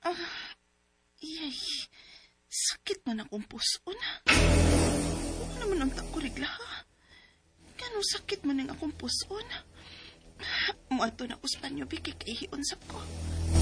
Iyay, sakit man akong puson. Huwag naman ang takurigla, ha? Ganong sakit man ang akong puson. Muato na ko sa panyo, bikik ihiunsap ko.